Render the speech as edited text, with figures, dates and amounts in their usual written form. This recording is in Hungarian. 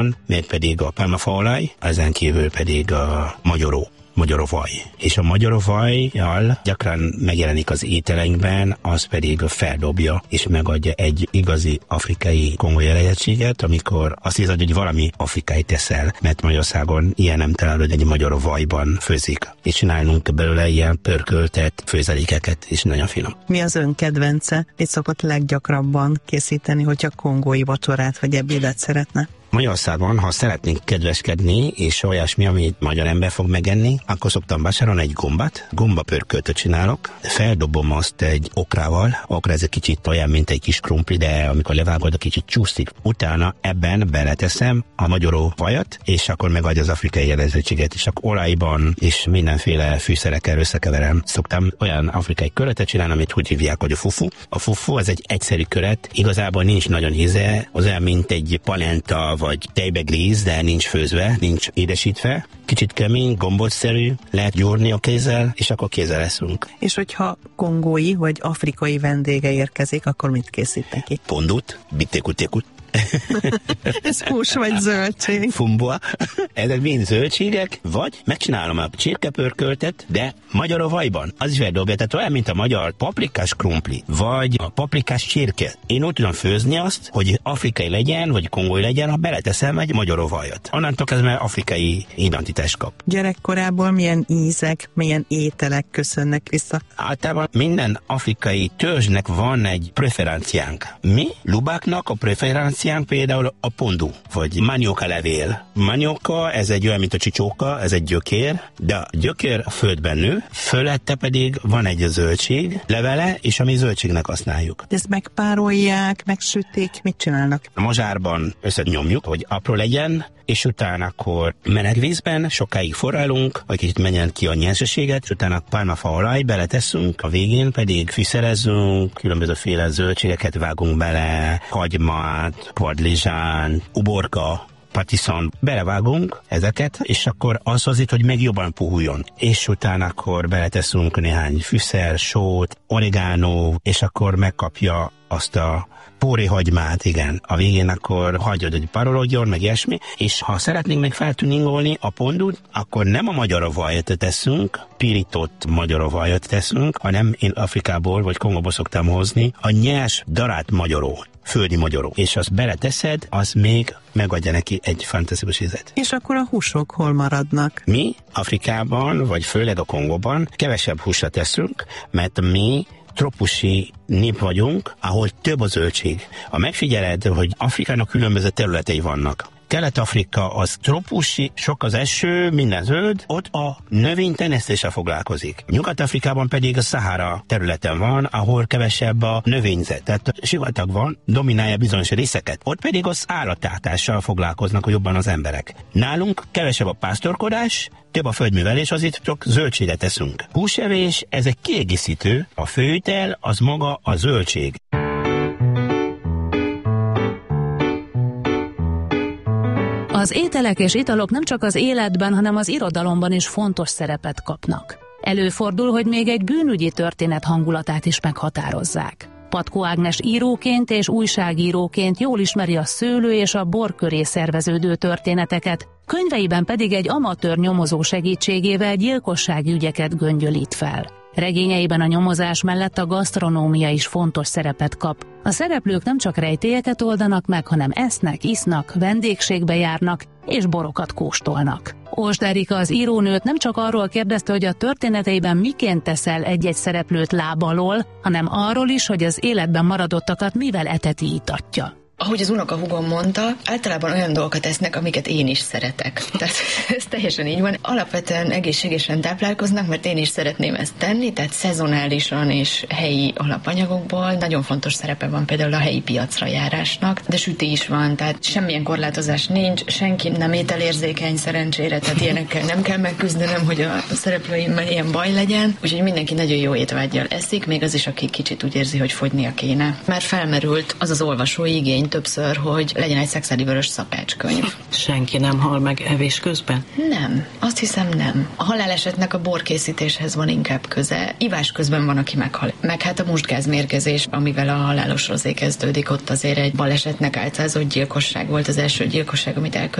mégpedig a pálmafaolaj, ezen kívül pedig a magyarovaj. És a magyarovajjal gyakran megjelenik az ételeinkben, az pedig feldobja és megadja egy igazi afrikai kongói eredetséget, amikor azt hiszed, hogy valami afrikai teszel, mert Magyarországon ilyen nem talál, hogy egy magyarovajban főzik. És csinálunk belőle ilyen pörköltet, főzelékeket, és nagyon finom. Mi az ön kedvence? Mit szokott leggyakrabban készíteni, hogyha kongói vacsorát vagy ebédet szeretne? Magyarországon, ha szeretnénk kedveskedni, és olyasmi, amit magyar ember fog megenni, akkor szoktam vásárolni egy gombapörköltöt csinálok, feldobom azt egy okrával, okra ez egy kicsit olyan, mint egy kis krumpli, de amikor levágod, a kicsit csúszik. Utána ebben beleteszem a magyaróvajat, és akkor megadja az afrikai eredetséget, és akkor olajban és mindenféle fűszerekkel összekeverem. Szoktam olyan afrikai köretet csinálni, amit úgy hívják, hogy a fufu. A fufu az egy egyszerű köret, igazából nincs nagyon íze, az olyan, mint egy palenta vagy tejbegríz, de nincs főzve, nincs édesítve. Kicsit kemény, gombócszerű, lehet gyúrni a kézzel, és akkor kézzel leszünk. És hogyha kongói vagy afrikai vendége érkezik, akkor mit készít neki? Pondut, bitékutékut. Ez hús vagy zöldség? Fumbua. Ezek mind zöldségek, vagy megcsinálom a csirkepörköltet, de magyarovajban. Az is feldobja, tehát olyan, mint a magyar paprikás krumpli, vagy a paprikás csirke. Én úgy tudom főzni azt, hogy afrikai legyen, vagy kongói legyen, ha beleteszem egy magyarovajat. Onnantól kezdve afrikai identitást kap. Gyerekkorából milyen ízek, milyen ételek köszönnek vissza? Általában minden afrikai törzsnek van egy preferenciánk. Mi, lubáknak a preferenciánk például a pondu, vagy manioka levél. Manioka, ez egy olyan, mint a csicsóka, ez egy gyökér, de a gyökér a földben nő, fölette pedig van egy zöldség levele, és ami zöldségnek használjuk. Ezt megpárolják, megsütik, mit csinálnak? A mozsárban összenyomjuk, hogy apró legyen, és utána akkor meleg vízben sokáig forralunk, hogy kicsit menjen ki a nyersességet, utána pálmafaolaj beleteszünk, a végén pedig fűszerezzünk, különbözőféle zöldségeket vágunk bele, hagymát, padlizsán, uborka, patiszon, belevágunk ezeket, és akkor az azért, hogy még jobban puhuljon. És utána akkor beleteszünk néhány fűszer, sót, oregano, és akkor megkapja azt a pórihagymát, igen. A végén akkor hagyod, hogy parolódjon, meg ilyesmi, és ha szeretnénk meg feltuningolni a pondut, akkor nem a magyarovajat teszünk, pirított magyarovajat teszünk, hanem én Afrikából vagy Kongóból szoktam hozni a nyers darált magyaró, földi magyaró. És azt beleteszed, az még megadja neki egy fantasztikus ízet. És akkor a húsok hol maradnak? Mi Afrikában, vagy főleg a Kongóban kevesebb húsra teszünk, mert mi trópusi nép vagyunk, ahol több a zöldség. Ha megfigyeled, hogy Afrikának különböző területei vannak. Kelet-Afrika az trópusi, sok az eső, minden zöld, ott a növénytenyésztéssel foglalkozik. Nyugat-Afrikában pedig a Szahara területen van, ahol kevesebb a növényzet. Tehát sivatag van, dominálja bizonyos részeket. Ott pedig az állattartással foglalkoznak jobban az emberek. Nálunk kevesebb a pásztorkodás, több a földművelés, azért csak zöldséget teszünk. Húsevés, ez egy kiegészítő, a főétel az maga a zöldség. Az ételek és italok nem csak az életben, hanem az irodalomban is fontos szerepet kapnak. Előfordul, hogy még egy bűnügyi történet hangulatát is meghatározzák. Patkó Ágnes íróként és újságíróként jól ismeri a szőlő és a bor köré szerveződő történeteket, könyveiben pedig egy amatőr nyomozó segítségével gyilkossági ügyeket göngyölít fel. Regényeiben a nyomozás mellett a gasztronómia is fontos szerepet kap. A szereplők nem csak rejtélyeket oldanak meg, hanem esznek, isznak, vendégségbe járnak és borokat kóstolnak. Ósd Erika, az írónőt nem csak arról kérdezte, hogy a történeteiben miként teszel egy-egy szereplőt láb alól, hanem arról is, hogy az életben maradottakat mivel eteti itatja. Ahogy az unokahúgom mondta, általában olyan dolgokat esznek, amiket én is szeretek. Tehát ez teljesen így van. Alapvetően egészségesen táplálkoznak, mert én is szeretném ezt tenni, tehát szezonálisan és helyi alapanyagokból. Nagyon fontos szerepe van például a helyi piacra járásnak, de süti is van, tehát semmilyen korlátozás nincs, senki nem ételérzékeny szerencsére, tehát ilyenekkel nem kell megküzdenem, hogy a szereplőimmel ilyen baj legyen. Úgyhogy mindenki nagyon jó étvággyal eszik, még az is, aki kicsit úgy érzi, hogy fogynia kéne. Már felmerült az olvasói igény többször, hogy legyen egy szexádi vörös szakácskönyv. senki nem hal meg evés közben? Nem, azt hiszem nem. A halálesetnek a borkészítéshez van inkább köze. Ivás közben van, aki meghal. Meg hát a mustgázmérgezés, amivel a halálos rozé kezdődik, ott azért egy balesetnek álcázott gyilkosság volt az első gyilkosság, amit